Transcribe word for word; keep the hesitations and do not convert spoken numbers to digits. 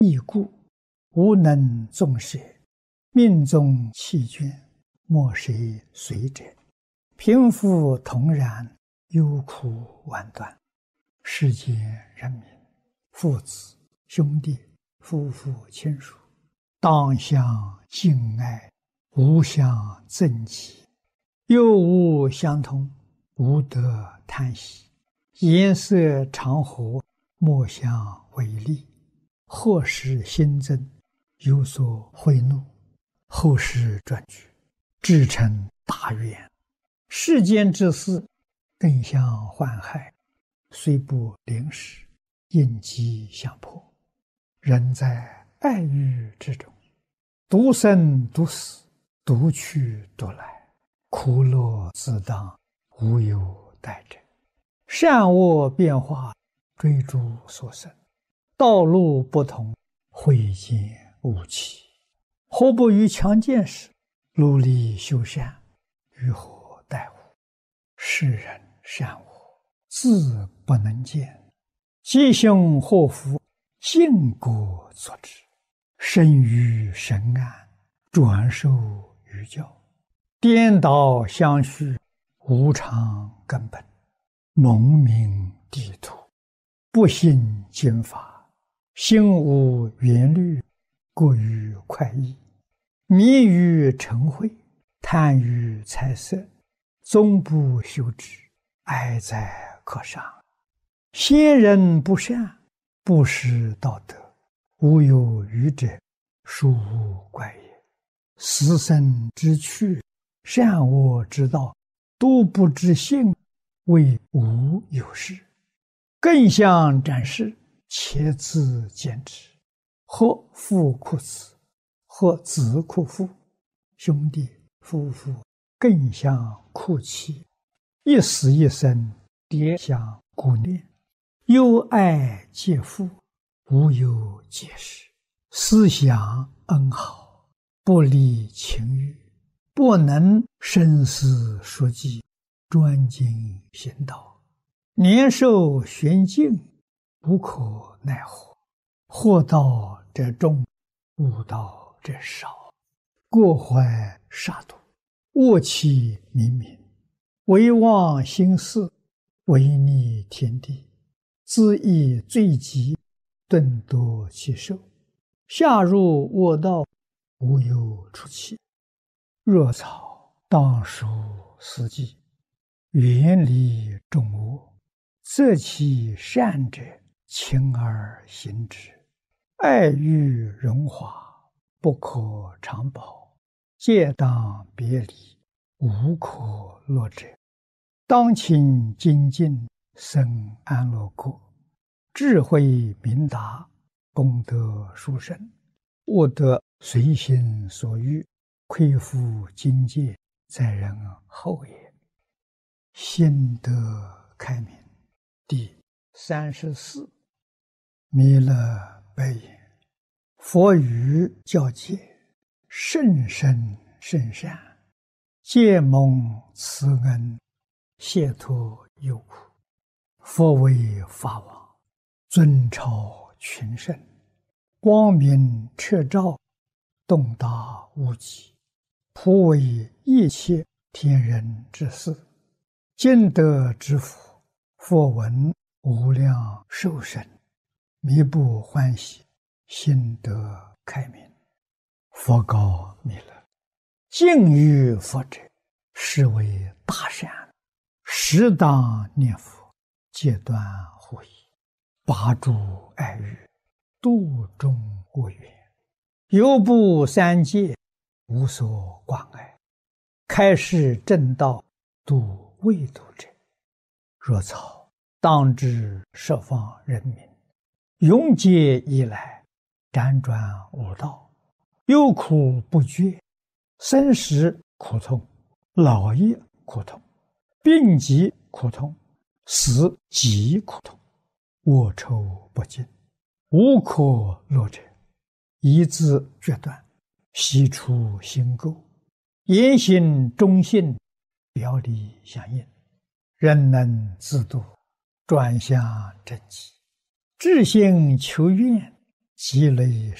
异故，无能纵舍，命中弃捐，莫谁随者。贫富同然，忧苦万端。世间人民，父子、兄弟、夫妇、亲属，当相敬爱，无相憎忌，又无相同，无得贪喜。颜色常和，莫相违逆。或使新增，有所贿赂，后世转举，至成大愿。世间之事，更相患害，虽不临时，应机相迫。人在爱欲之中，独生独死，独去独来，苦乐自当，无有待者。善恶变化，追逐所生，道路不同，会见无期。何不于强健时，努力修善，于何待乎？世人善恶，自不能见。吉凶祸福，尽果作之。生于神安，转受于教。颠倒相续，无常根本。蒙明地土，不信经法，心无缘虑，过于快意。迷于尘秽，贪于财色，终不修止，哀哉可伤。先人不善，不识道德，无有余者，殊无怪也。死生之趣，善恶之道，都不知性，谓无有事。更相展示，且自见之。或父哭子，或子哭父，兄弟夫妇更相哭泣，一死一生，迭相顾念。忧爱皆父，无有解释。思想恩好，不离情欲，不能深思熟记，专精行道。年寿玄静，无可奈何。祸道者众，悟道者少。过怀杀戮，恶气冥冥，唯忘心事，违逆天地，自益罪极，顿夺其寿。下入恶道，无有出期。若草当属四季，远离众恶，择其善者，勤而行之。爱欲荣华，不可长保，戒当别离，无可乐者。当勤精进，生安乐国。智慧明达，功德殊胜，悟得随心所欲，亏负境界，在人后也。心得开明。第三十四。弥勒白言：佛语教诫，甚深甚善，皆蒙慈恩，解脱忧苦。佛为法王，尊超群圣，光明彻照，洞达无极，普为一切天人之事。今得之福，佛闻无量寿生，弥不欢喜，心得开明。佛告弥勒：敬于佛者，是为大善，适当念佛，戒断护疑，拔诸爱欲，度众恶缘，犹不三界，无所关爱，开示正道，度未度者。若草当知十方人民，永劫以来，辗转无道，忧苦不绝，生时苦痛，老也苦痛，病疾苦痛，死极苦痛，恶臭不尽，无可乐者。一字决断，悉出心垢，言行忠信，表里相应，人能自度，转向正极。至心求愿， 积累